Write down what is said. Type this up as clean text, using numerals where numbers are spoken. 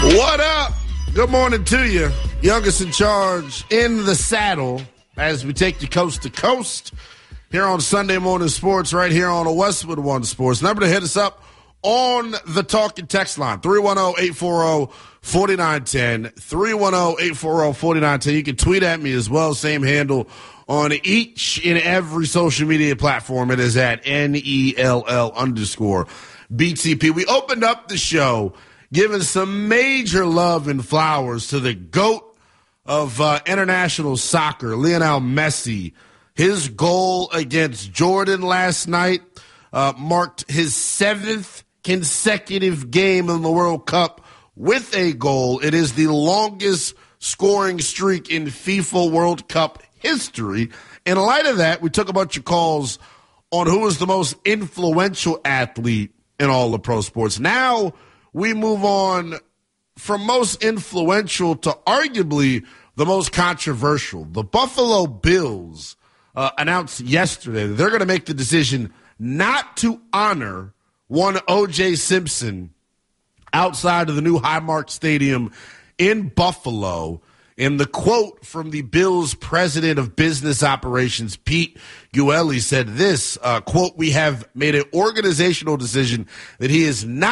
What up? Good morning to you. Youngest in charge in the saddle as we take you coast to coast here on Sunday Morning Sports right here on Westwood One Sports. Number to hit us up on the talking text line, 310-840-4910, 310-840-4910. You can tweet at me as well, same handle on each and every social media platform. It is at NELL_BTP. We opened up the show giving some major love and flowers to the GOAT of international soccer, Lionel Messi. His goal against Jordan last night marked his 7th consecutive game in the World Cup with a goal. It is the longest scoring streak in FIFA World Cup history. In light of that, we took a bunch of calls on who was the most influential athlete in all of pro sports. Now we move on from most influential to arguably the most controversial. The Buffalo Bills announced yesterday that they're going to make the decision not to honor one O.J. Simpson outside of the new Highmark Stadium in Buffalo. And the quote from the Bills' president of business operations, Pete Guelli, said this, quote, "We have made an organizational decision that he is not